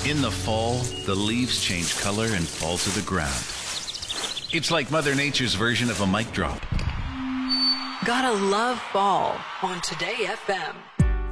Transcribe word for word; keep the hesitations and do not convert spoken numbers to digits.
In the fall, the leaves change color and fall to the ground. It's like Mother Nature's version of a mic drop. Gotta love fall on Today F M.